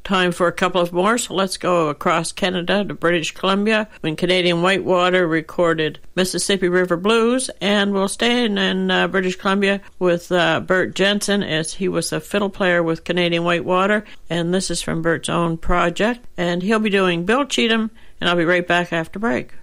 Time for a couple of more, so let's go across Canada to British Columbia when Canadian Whitewater recorded Mississippi River Blues, and we'll stay in British Columbia with Bert Jensen, as he was a fiddle player with Canadian Whitewater, and this is from Bert's own project, and he'll be doing Bill Cheatham, and I'll be right back after break.